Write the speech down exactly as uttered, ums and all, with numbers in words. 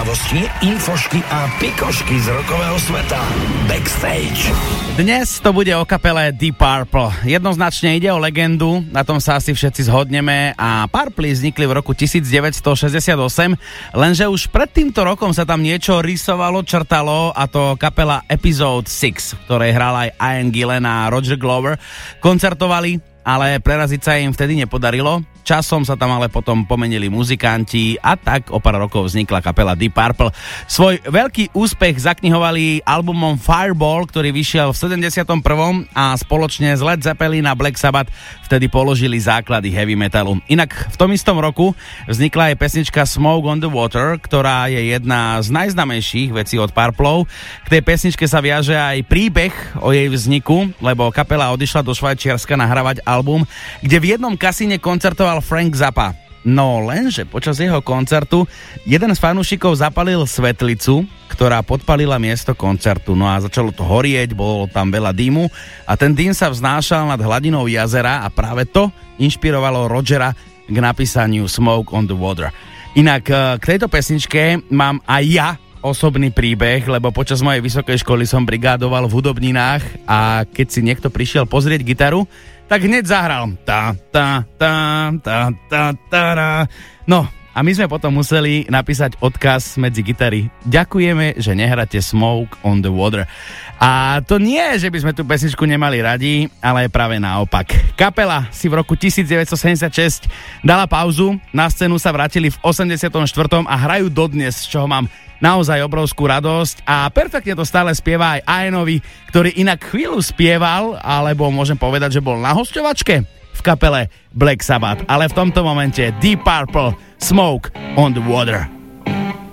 zaujímavosti, infošky a pikošky z rockového sveta. Backstage. Dnes to bude o kapele Deep Purple. Jednoznačne ide o legendu, na tom sa asi všetci zhodneme, a Purple vznikli v roku devätnásťstošesťdesiatosem, lenže už pred týmto rokom sa tam niečo rysovalo, črtalo, a to kapela Episode šesť, v ktorej hral aj Ian Gillan a Roger Glover. Koncertovali, ale preraziť sa im vtedy nepodarilo. Časom sa tam ale potom pomenili muzikanti a tak o pár rokov vznikla kapela Deep Purple. Svoj veľký úspech zaknihovali albumom Fireball, ktorý vyšiel v sedemdesiatom prvom a spoločne s Led Zeppelin a Black Sabbath vtedy položili základy heavy metalu. Inak v tom istom roku vznikla aj pesnička Smoke on the Water, ktorá je jedna z najznámejších vecí od Purplov. K tej pesničke sa viaže aj príbeh o jej vzniku, lebo kapela odišla do Švajčiarska nahrávať album, kde v jednom kasíne koncertoval Frank Zappa. No lenže počas jeho koncertu jeden z fanúšikov zapalil svetlicu, ktorá podpalila miesto koncertu. No a začalo to horieť, bolo tam veľa dymu a ten dym sa vznášal nad hladinou jazera a práve to inšpirovalo Rogera k napísaniu Smoke on the Water. Inak k tejto pesničke mám aj ja osobný príbeh, lebo počas mojej vysokej školy som brigádoval v hudobninách a keď si niekto prišiel pozrieť gitaru, tak hneď zahral ta, ta, ta, ta, ta, ta, ta. No a my sme potom museli napísať odkaz medzi gitary. Ďakujeme, že nehráte Smoke on the Water. A to nie, že by sme tú pesničku nemali radi, ale práve naopak. Kapela si v roku devätnásťstosedemdesiatšesť dala pauzu, na scénu sa vrátili v osemdesiatom štvrtom a hrajú dodnes, z čoho mám naozaj obrovskú radosť, a perfektne to stále spieva aj Ianovi, ktorý inak chvíľu spieval, alebo môžem povedať, že bol na hosťovačke v kapele Black Sabbath. Ale v tomto momente Deep Purple, Smoke on the Water.